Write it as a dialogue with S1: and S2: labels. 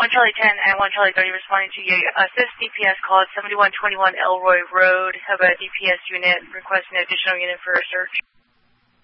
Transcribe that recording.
S1: 1 Charlie 10 and 1 Charlie 30 responding to you. Assist DPS call at 7121 Elroy Road. Have a DPS unit requesting an additional unit for a search.